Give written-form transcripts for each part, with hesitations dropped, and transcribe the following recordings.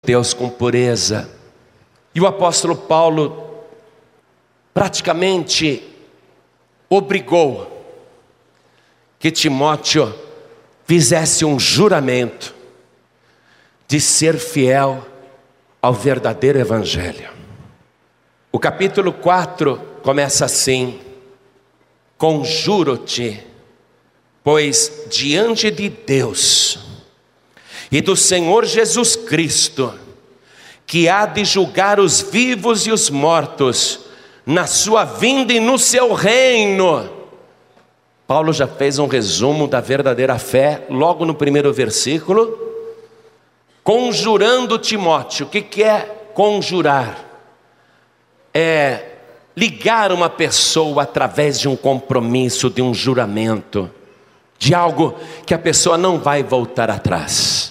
Deus com pureza. E o apóstolo Paulo praticamente obrigou que Timóteo fizesse um juramento de ser fiel ao verdadeiro evangelho. O capítulo 4 começa assim: conjuro-te, pois diante de Deus e do Senhor Jesus Cristo, que há de julgar os vivos e os mortos, na sua vinda e no seu reino. Paulo já fez um resumo da verdadeira fé, logo no primeiro versículo, conjurando Timóteo. O que é conjurar? É ligar uma pessoa através de um compromisso, de um juramento, de algo que a pessoa não vai voltar atrás.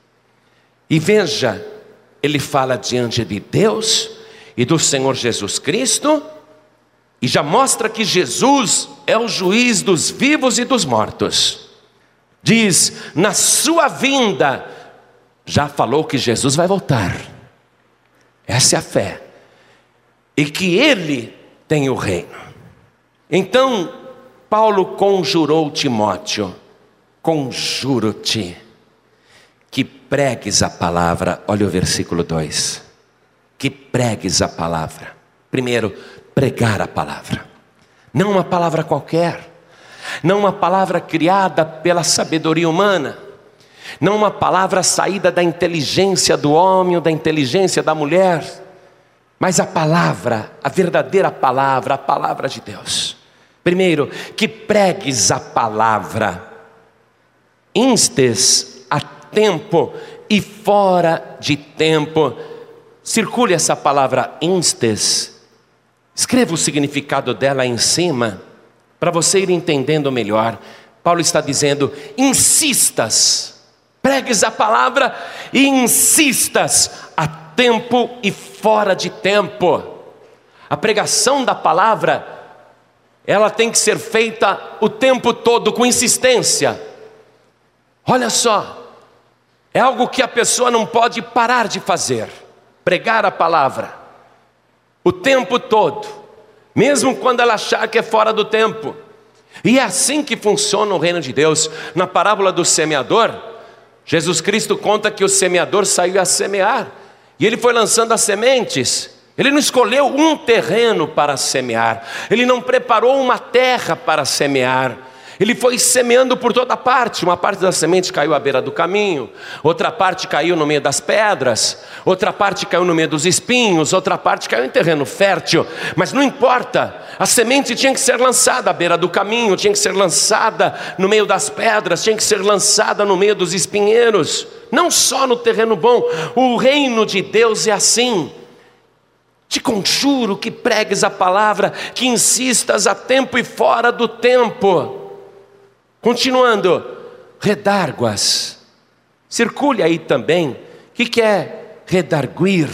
E veja, ele fala diante de Deus e do Senhor Jesus Cristo, e já mostra que Jesus é o juiz dos vivos e dos mortos. Diz, na sua vinda, já falou que Jesus vai voltar. Essa é a fé. E que Ele tem o reino. Então, Paulo conjurou Timóteo: conjuro-te que pregues a palavra. Olha o versículo 2. Que pregues a palavra. Primeiro, pregar a palavra. Não uma palavra qualquer. Não uma palavra criada pela sabedoria humana. Não uma palavra saída da inteligência do homem ou da inteligência da mulher. Mas a palavra, a verdadeira palavra, a palavra de Deus. Primeiro, que pregues a palavra. Instes a tempo e fora de tempo. Circule essa palavra instes. Escreva o significado dela em cima, para você ir entendendo melhor. Paulo está dizendo: insistas, pregues a palavra e insistas a tempo e fora de tempo. A pregação da palavra, ela tem que ser feita o tempo todo, com insistência. Olha só, é algo que a pessoa não pode parar de fazer. Pregar a palavra o tempo todo, mesmo quando ela achar que é fora do tempo. E é assim que funciona o reino de Deus. Na parábola do semeador, Jesus Cristo conta que o semeador saiu a semear, e ele foi lançando as sementes. Ele não escolheu um terreno para semear, ele não preparou uma terra para semear. Ele foi semeando por toda parte. Uma parte das sementes caiu à beira do caminho, outra parte caiu no meio das pedras, outra parte caiu no meio dos espinhos, outra parte caiu em terreno fértil. Mas não importa, a semente tinha que ser lançada à beira do caminho, tinha que ser lançada no meio das pedras, tinha que ser lançada no meio dos espinheiros. Não só no terreno bom. O reino de Deus é assim. Te conjuro que pregues a palavra, que insistas a tempo e fora do tempo. Continuando, redárguas. Circule aí também. O que é redarguir?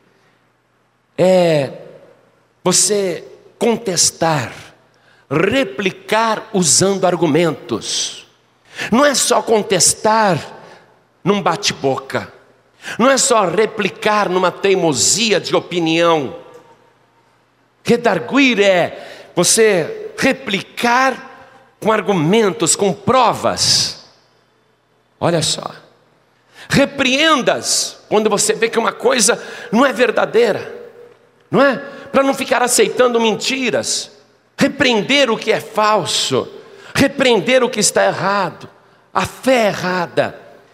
É você contestar, replicar usando argumentos. Não é só contestar num bate-boca. Não é só replicar numa teimosia de opinião. Redarguir é você replicar com argumentos, com provas. Olha só. Repreendas quando você vê que uma coisa não é verdadeira, não é? Para não ficar aceitando mentiras. Repreender o que é falso, repreender o que está errado, a fé errada.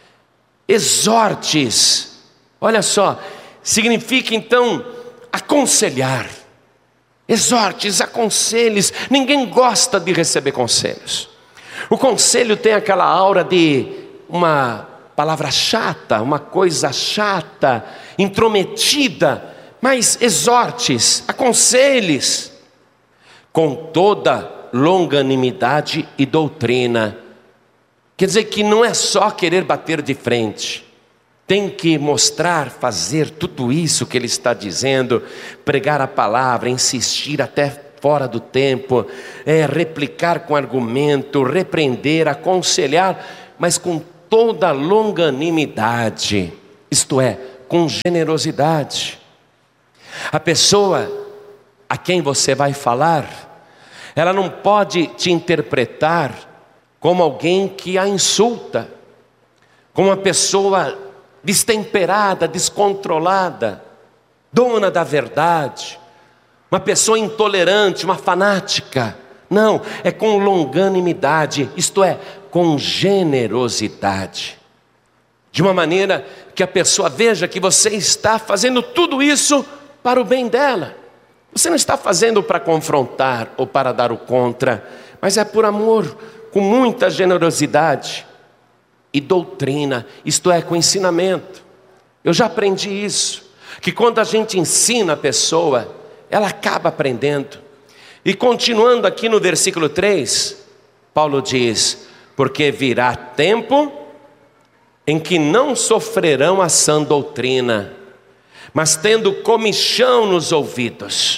Exortes. Olha só, significa então aconselhar. Exortes, aconselhes. Ninguém gosta de receber conselhos. O conselho tem aquela aura de uma palavra chata, uma coisa chata, intrometida. Mas exortes, aconselhes, com toda longanimidade e doutrina. Quer dizer que não é só querer bater de frente. Tem que mostrar, fazer tudo isso que ele está dizendo, pregar a palavra, insistir até fora do tempo, replicar com argumento, repreender, aconselhar, mas com toda longanimidade, isto é, com generosidade. A pessoa a quem você vai falar, ela não pode te interpretar como alguém que a insulta, como uma pessoa destemperada, descontrolada, dona da verdade, uma pessoa intolerante, uma fanática. Não, é com longanimidade, isto é, com generosidade. De uma maneira que a pessoa veja que você está fazendo tudo isso para o bem dela. Você não está fazendo para confrontar ou para dar o contra, mas é por amor, com muita generosidade e doutrina, isto é, com ensinamento. Eu já aprendi isso, que quando a gente ensina a pessoa, ela acaba aprendendo. E continuando aqui no versículo 3, Paulo diz: porque virá tempo em que não sofrerão a sã doutrina, mas tendo comichão nos ouvidos,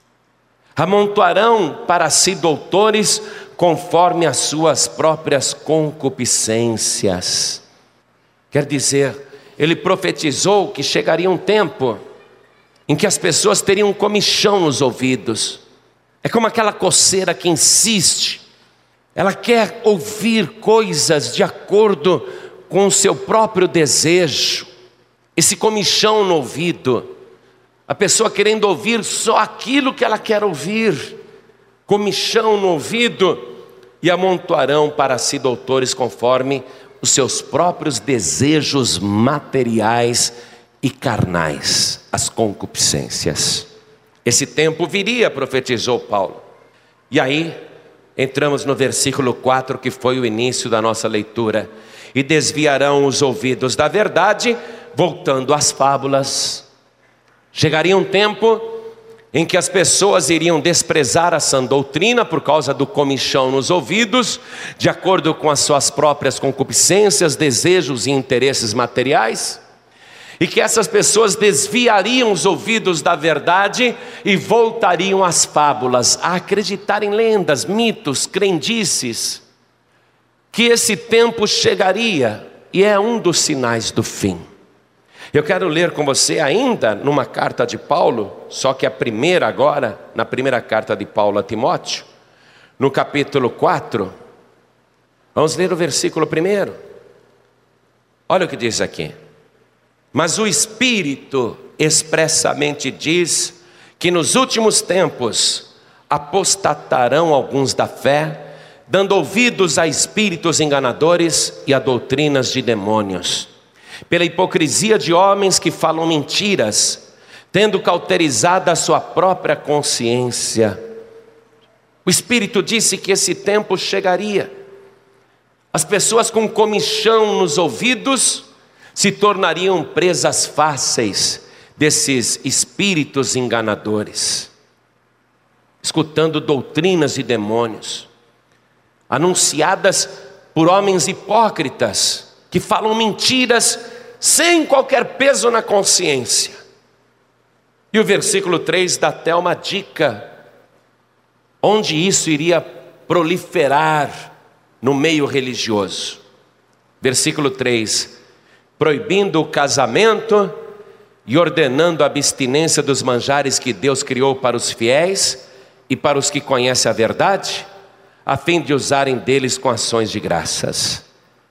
amontoarão para si doutores conforme as suas próprias concupiscências. Quer dizer, ele profetizou que chegaria um tempo em que as pessoas teriam comichão nos ouvidos. É como aquela coceira que insiste, ela quer ouvir coisas de acordo com o seu próprio desejo. Esse comichão no ouvido, a pessoa querendo ouvir só aquilo que ela quer ouvir, comichão no ouvido, e amontoarão para si doutores conforme os seus próprios desejos materiais e carnais, as concupiscências. Esse tempo viria, profetizou Paulo. E aí, entramos no versículo 4, que foi o início da nossa leitura. E desviarão os ouvidos da verdade, voltando às fábulas. Chegaria um tempo em que as pessoas iriam desprezar a sã doutrina por causa do comichão nos ouvidos, de acordo com as suas próprias concupiscências, desejos e interesses materiais, e que essas pessoas desviariam os ouvidos da verdade e voltariam às fábulas, a acreditar em lendas, mitos, crendices, que esse tempo chegaria, e é um dos sinais do fim. Eu quero ler com você ainda numa carta de Paulo, só que a primeira agora, na primeira carta de Paulo a Timóteo, no capítulo 4, vamos ler o versículo 1. Olha o que diz aqui: mas o Espírito expressamente diz que nos últimos tempos apostatarão alguns da fé, dando ouvidos a espíritos enganadores e a doutrinas de demônios, pela hipocrisia de homens que falam mentiras, tendo cauterizado a sua própria consciência. O Espírito disse que esse tempo chegaria. As pessoas com comichão nos ouvidos se tornariam presas fáceis desses espíritos enganadores, escutando doutrinas de demônios, anunciadas por homens hipócritas, que falam mentiras sem qualquer peso na consciência. E o versículo 3 dá até uma dica, onde isso iria proliferar no meio religioso. Versículo 3: proibindo o casamento e ordenando a abstinência dos manjares que Deus criou para os fiéis e para os que conhecem a verdade, a fim de usarem deles com ações de graças.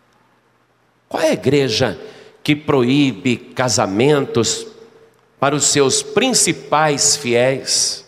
Qual é a igreja que proíbe casamentos para os seus principais fiéis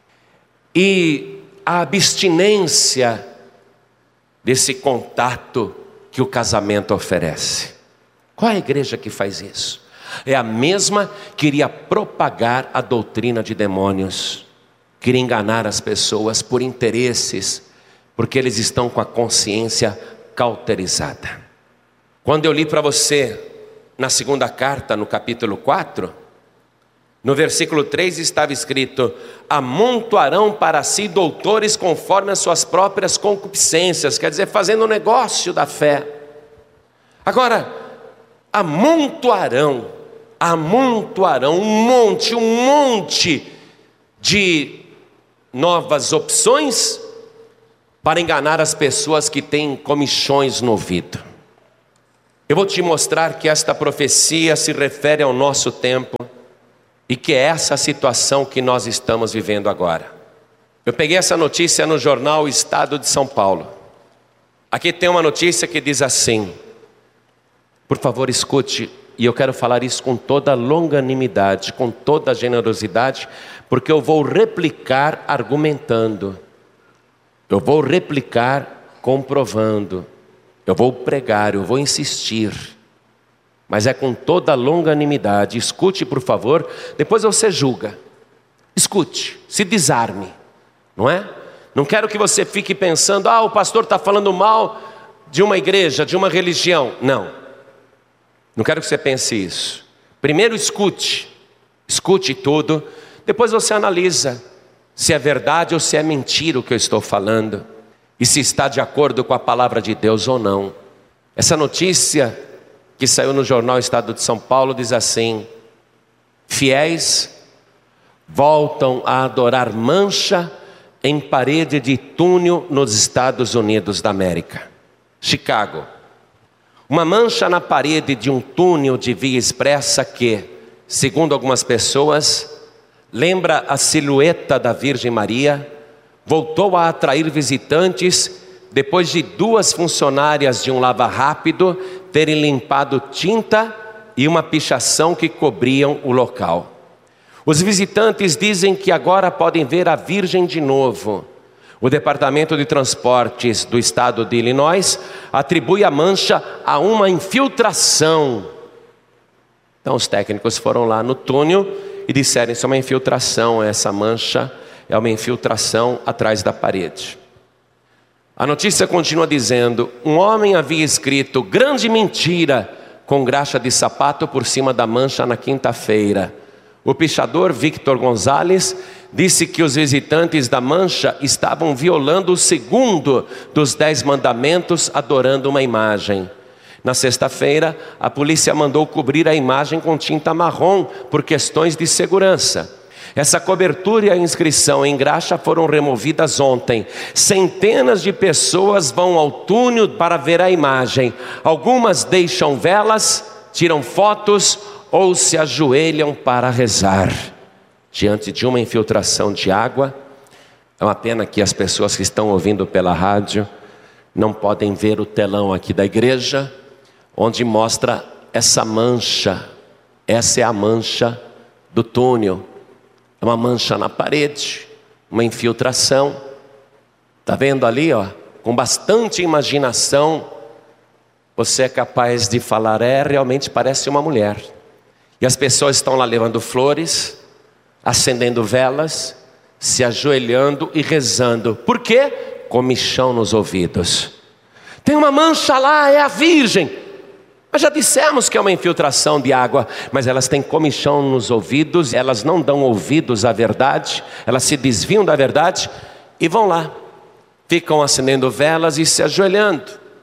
e a abstinência desse contato que o casamento oferece? Qual é a igreja que faz isso? É a mesma que iria propagar a doutrina de demônios, queria enganar as pessoas por interesses, porque eles estão com a consciência cauterizada. Quando eu li para você na segunda carta, no capítulo 4, no versículo 3 estava escrito: amontoarão para si doutores conforme as suas próprias concupiscências, quer dizer, fazendo negócio da fé. Agora, amontoarão um monte de novas opções para enganar as pessoas que têm comichões no ouvido. Eu vou te mostrar que esta profecia se refere ao nosso tempo e que é essa a situação que nós estamos vivendo agora. Eu peguei essa notícia no jornal Estado de São Paulo. Aqui tem uma notícia que diz assim, por favor escute, e eu quero falar isso com toda longanimidade, com toda generosidade, porque eu vou replicar argumentando, eu vou replicar comprovando, eu vou pregar, eu vou insistir, mas é com toda longanimidade. Escute, por favor, depois você julga. Escute, se desarme, não é? Não quero que você fique pensando, o pastor está falando mal de uma igreja, de uma religião. Não quero que você pense isso. Primeiro escute tudo, depois você analisa se é verdade ou se é mentira o que eu estou falando, e se está de acordo com a palavra de Deus ou não. Essa notícia que saiu no jornal Estado de São Paulo diz assim: fiéis voltam a adorar mancha em parede de túnel nos Estados Unidos da América. Chicago. Uma mancha na parede de um túnel de via expressa que, segundo algumas pessoas, lembra a silhueta da Virgem Maria, voltou a atrair visitantes depois de 2 funcionárias de um lava-rápido terem limpado tinta e uma pichação que cobriam o local. Os visitantes dizem que agora podem ver a Virgem de novo. O Departamento de Transportes do Estado de Illinois atribui a mancha a uma infiltração. Então os técnicos foram lá no túnel e disseram: isso é uma infiltração, essa mancha é uma infiltração atrás da parede. A notícia continua dizendo: um homem havia escrito grande mentira com graxa de sapato por cima da mancha na quinta-feira. O pichador Victor Gonzalez disse que os visitantes da mancha estavam violando o segundo dos 10 mandamentos, adorando uma imagem. Na sexta-feira, a polícia mandou cobrir a imagem com tinta marrom por questões de segurança. Essa cobertura e a inscrição em graxa foram removidas ontem. Centenas de pessoas vão ao túnel para ver a imagem. Algumas deixam velas, tiram fotos ou se ajoelham para rezar diante de uma infiltração de água. É uma pena que as pessoas que estão ouvindo pela rádio não podem ver o telão aqui da igreja, onde mostra essa mancha. Essa é a mancha do túnel. É uma mancha na parede, uma infiltração. Está vendo ali, ó? Com bastante imaginação, você é capaz de falar: realmente parece uma mulher. E as pessoas estão lá levando flores, acendendo velas, se ajoelhando e rezando. Por quê? Comichão nos ouvidos. Tem uma mancha lá, é a Virgem. Mas já dissemos que é uma infiltração de água, mas elas têm comichão nos ouvidos, elas não dão ouvidos à verdade, elas se desviam da verdade e vão lá, ficam acendendo velas e se ajoelhando.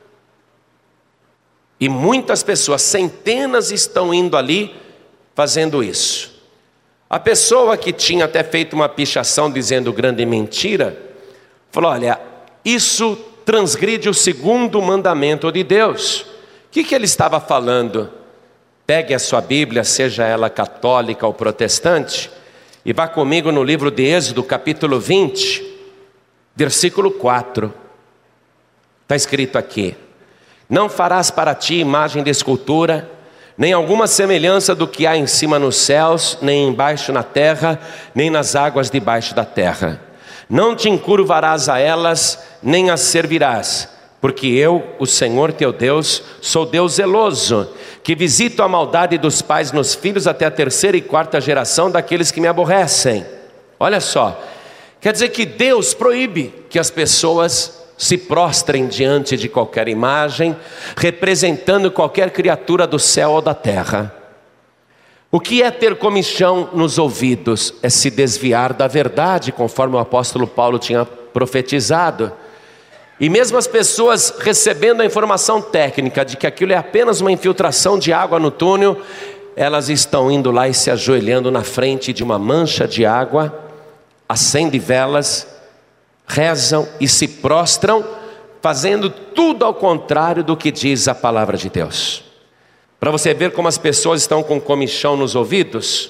E muitas pessoas, centenas, estão indo ali fazendo isso. A pessoa que tinha até feito uma pichação dizendo grande mentira, falou: olha, isso transgride o segundo mandamento de Deus. O que ele estava falando? Pegue a sua Bíblia, seja ela católica ou protestante, e vá comigo no livro de Êxodo, capítulo 20, versículo 4. Está escrito aqui: não farás para ti imagem de escultura, nem alguma semelhança do que há em cima nos céus, nem embaixo na terra, nem nas águas debaixo da terra. Não te encurvarás a elas, nem as servirás, porque eu, o Senhor teu Deus, sou Deus zeloso, que visito a maldade dos pais nos filhos até a 3ª e 4ª geração daqueles que me aborrecem. Olha só, quer dizer que Deus proíbe que as pessoas se prostrem diante de qualquer imagem, representando qualquer criatura do céu ou da terra. O que é ter comichão nos ouvidos? É se desviar da verdade, conforme o apóstolo Paulo tinha profetizado. E mesmo as pessoas recebendo a informação técnica de que aquilo é apenas uma infiltração de água no túnel, elas estão indo lá e se ajoelhando na frente de uma mancha de água, acendem velas, rezam e se prostram, fazendo tudo ao contrário do que diz a palavra de Deus. Para você ver como as pessoas estão com comichão nos ouvidos.